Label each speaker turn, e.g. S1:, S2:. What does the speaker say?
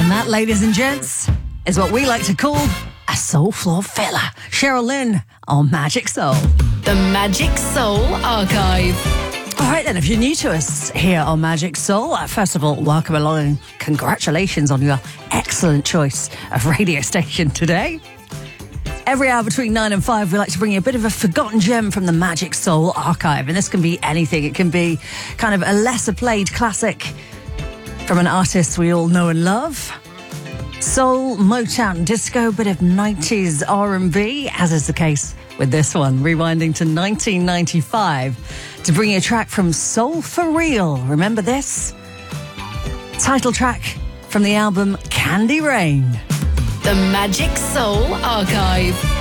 S1: And that, ladies and gents, is what we like to call a soul floor filler. Cheryl Lynn on Magic Soul.
S2: The Magic Soul Archive.
S1: All right, then, if you're new to us here on Magic Soul, first of all, welcome along and congratulations on your excellent choice of radio station today. Every hour between 9 and 5, we like to bring you a bit of a forgotten gem from the Magic Soul Archive. And this can be anything. It can be kind of a lesser played classic from an artist we all know and love. Soul, Motown, disco, bit of 90s R&B, as is the case with this one. Rewinding to 1995 to bring you a track from Soul for Real. Remember this? Title track from the album Candy Rain.
S2: The Magic Soul Archive.